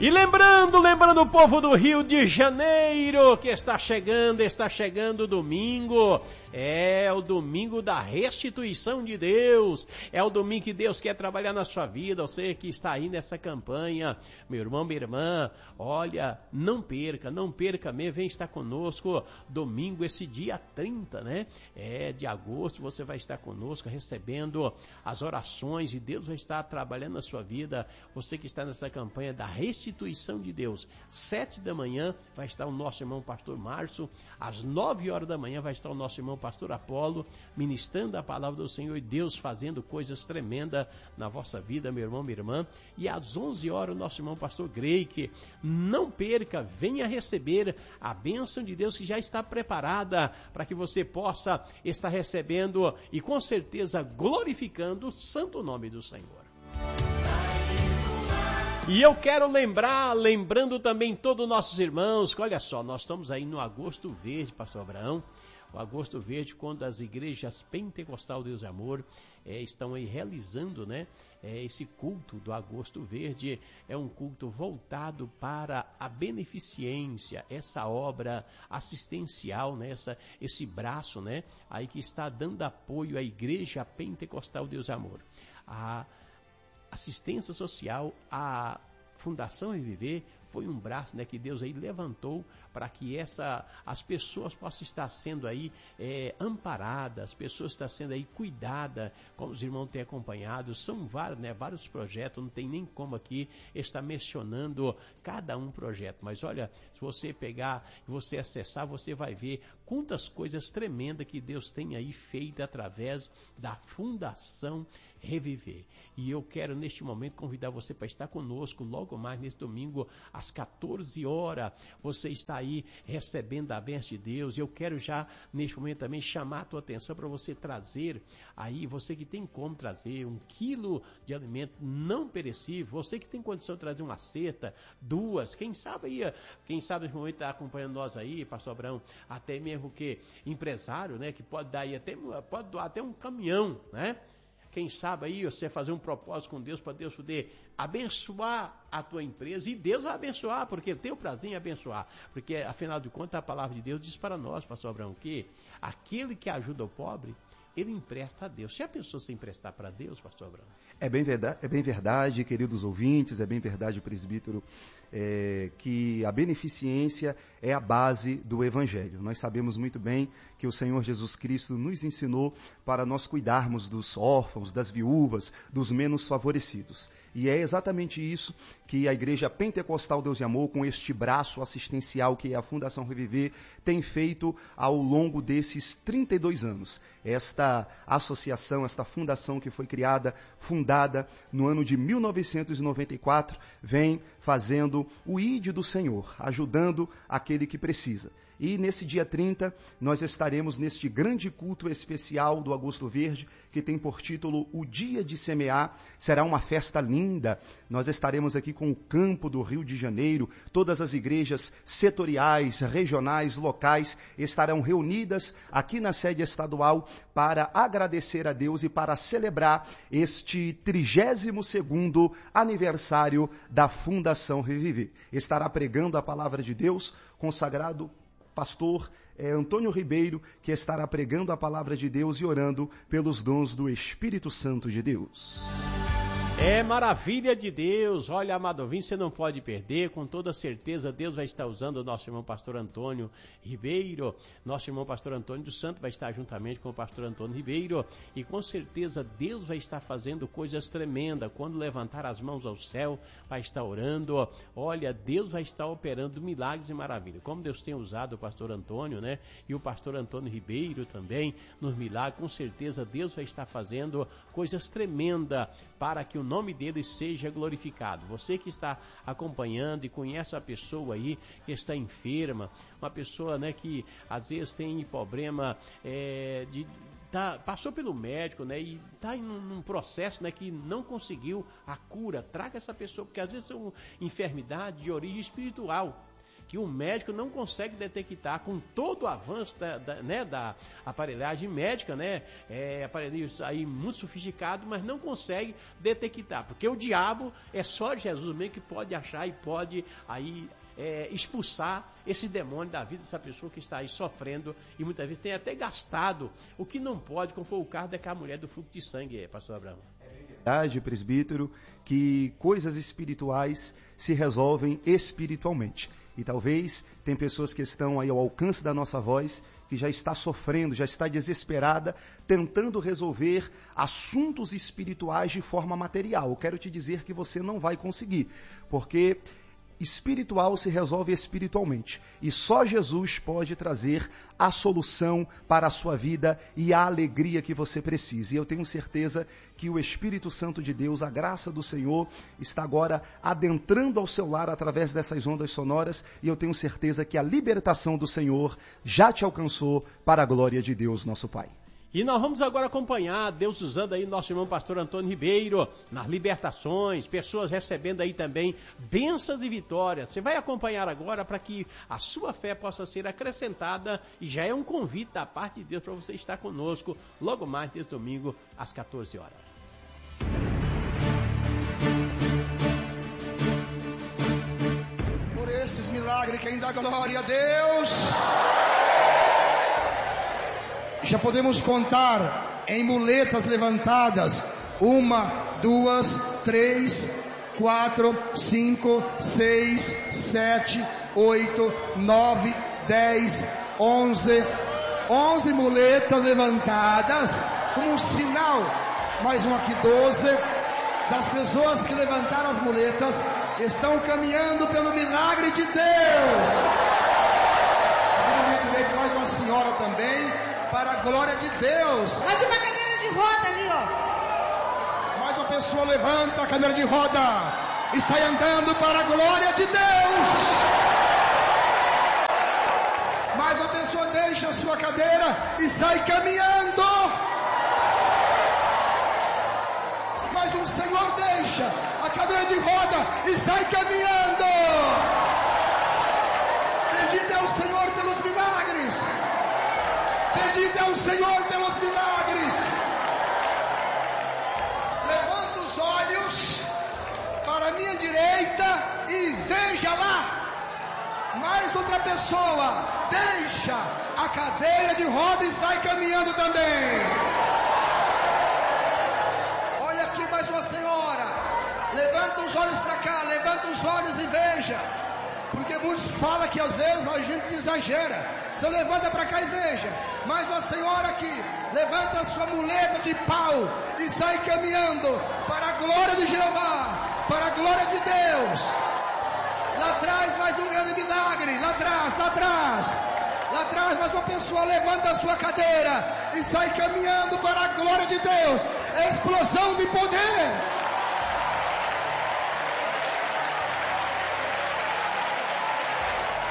E lembrando o povo do Rio de Janeiro que está chegando domingo. É o domingo da restituição de Deus. É o domingo que Deus quer trabalhar na sua vida. Você que está aí nessa campanha, meu irmão, minha irmã, olha, não perca mesmo, vem estar conosco domingo, esse dia 30, né? De agosto, você vai estar conosco recebendo as orações e Deus vai estar trabalhando na sua vida. Você que está nessa campanha da restituição de Deus, 7 da manhã vai estar o nosso irmão pastor Márcio, às 9 horas da manhã vai estar o nosso irmão pastor Apolo, ministrando a palavra do Senhor e Deus fazendo coisas tremendas na vossa vida, meu irmão, minha irmã. E às 11 horas o nosso irmão pastor Greik. Não perca, venha receber a bênção de Deus que já está preparada para que você possa estar recebendo e com certeza glorificando o santo nome do Senhor. E eu quero lembrando também todos os nossos irmãos, que olha só, nós estamos aí no Agosto Verde, pastor Abraão, o Agosto Verde, quando as igrejas Pentecostal Deus e Amor estão aí realizando, né, esse culto do Agosto Verde. É um culto voltado para a beneficência, essa obra assistencial, né, esse braço, né, aí que está dando apoio à igreja Pentecostal Deus e Amor. A assistência social, a Fundação Reviver foi um braço, né, que Deus aí levantou para que as pessoas possam estar sendo aí amparadas, as pessoas estão sendo aí cuidadas, como os irmãos têm acompanhado. São vários, né, vários projetos, não tem nem como aqui estar mencionando cada um projeto, mas olha, se você pegar e você acessar, você vai ver quantas coisas tremendas que Deus tem aí feito através da Fundação Reviver. E eu quero neste momento convidar você para estar conosco logo mais nesse domingo às 14 horas. Você está aí recebendo a bênção de Deus. Eu quero já neste momento também chamar a tua atenção para você trazer aí, você que tem como trazer 1 quilo de alimento não perecível, você que tem condição de trazer uma cesta, 2, quem sabe nesse momento está acompanhando nós aí, pastor Abraão, até mesmo que empresário, né, que pode dar aí pode doar até um caminhão, né? Quem sabe aí você fazer um propósito com Deus para Deus poder abençoar a tua empresa, e Deus vai abençoar, porque tem o prazer em abençoar, porque afinal de contas a palavra de Deus diz para nós, pastor Abraão, que aquele que ajuda o pobre, ele empresta a Deus. Se a pessoa se emprestar para Deus, pastor Abraão? É bem verdade, queridos ouvintes, é bem verdade, presbítero, que a beneficência é a base do Evangelho. Nós sabemos muito bem que o Senhor Jesus Cristo nos ensinou para nós cuidarmos dos órfãos, das viúvas, dos menos favorecidos. E é exatamente isso que a Igreja Pentecostal Deus e Amor, com este braço assistencial que é a Fundação Reviver, tem feito ao longo desses 32 anos. Esta associação, esta fundação que foi fundada no ano de 1994, vem fazendo o ID do Senhor, ajudando aquele que precisa. E nesse dia 30, nós estaremos neste grande culto especial do Agosto Verde, que tem por título O Dia de Semear. Será uma festa linda. Nós estaremos aqui com o campo do Rio de Janeiro. Todas as igrejas setoriais, regionais, locais estarão reunidas aqui na sede estadual para agradecer a Deus e para celebrar este 32º aniversário da Fundação Reviver. Estará pregando a palavra de Deus, consagrado pastor Antônio Ribeiro, que estará pregando a palavra de Deus e orando pelos dons do Espírito Santo de Deus. É maravilha de Deus. Olha, amado ouvinte, você não pode perder. Com toda certeza, Deus vai estar usando o nosso irmão pastor Antônio Ribeiro. Nosso irmão pastor Antônio dos Santos vai estar juntamente com o pastor Antônio Ribeiro. E com certeza, Deus vai estar fazendo coisas tremendas. Quando levantar as mãos ao céu, vai estar orando. Olha, Deus vai estar operando milagres e maravilhas. Como Deus tem usado o pastor Antônio, né? E o pastor Antônio Ribeiro também nos milagres. Com certeza, Deus vai estar fazendo coisas tremendas para que o nome dele seja glorificado. Você que está acompanhando e conhece a pessoa aí que está enferma, uma pessoa, né, que às vezes tem problema passou pelo médico, né, e está num processo, né, que não conseguiu a cura, traga essa pessoa, porque às vezes é uma enfermidade de origem espiritual, que o médico não consegue detectar com todo o avanço da aparelhagem médica, né? Aparelhos aí muito sofisticados, mas não consegue detectar, porque o diabo é só Jesus mesmo que pode achar e pode aí expulsar esse demônio da vida dessa pessoa que está aí sofrendo e muitas vezes tem até gastado o que não pode, como foi o caso daquela mulher do fluxo de sangue, pastor Abraão. Verdade, presbítero, que coisas espirituais se resolvem espiritualmente. E talvez tem pessoas que estão aí ao alcance da nossa voz, que já está sofrendo, já está desesperada, tentando resolver assuntos espirituais de forma material. Eu quero te dizer que você não vai conseguir, porque espiritual se resolve espiritualmente. E só Jesus pode trazer a solução para a sua vida e a alegria que você precisa. E eu tenho certeza que o Espírito Santo de Deus, a graça do Senhor, está agora adentrando ao seu lar através dessas ondas sonoras. E eu tenho certeza que a libertação do Senhor já te alcançou para a glória de Deus, nosso Pai. E nós vamos agora acompanhar Deus usando aí nosso irmão pastor Antônio Ribeiro nas libertações, pessoas recebendo aí também bênçãos e vitórias. Você vai acompanhar agora para que a sua fé possa ser acrescentada e já é um convite da parte de Deus para você estar conosco logo mais desse domingo às 14 horas. Por esses milagres, quem dá glória a Deus... Já podemos contar em muletas levantadas: 1, 2, 3, 4, 5, 6, 7, 8, 9, 10, 11. 11 muletas levantadas como um sinal. Mais um aqui, 12. Das pessoas que levantaram as muletas estão caminhando pelo milagre de Deus. À direita, mais uma senhora também. Para a glória de Deus. Mais uma cadeira de roda ali, ó. Mais uma pessoa levanta a cadeira de roda e sai andando para a glória de Deus. Mais uma pessoa deixa a sua cadeira e sai caminhando. Mais um senhor deixa a cadeira de roda e sai caminhando. Bendito é o Senhor pelos milagres. Bendito é o Senhor pelos milagres. Levanta os olhos para a minha direita e veja lá. Mais outra pessoa deixa a cadeira de roda e sai caminhando também. Olha aqui mais uma senhora. Levanta os olhos para cá, levanta os olhos e veja. Porque muitos falam que às vezes a gente exagera. Então levanta para cá e veja. Mais uma senhora aqui. Levanta a sua muleta de pau e sai caminhando para a glória de Jeová, para a glória de Deus. Lá atrás mais um grande milagre. Lá atrás, lá atrás. Lá atrás mais uma pessoa levanta a sua cadeira e sai caminhando para a glória de Deus. Explosão de poder.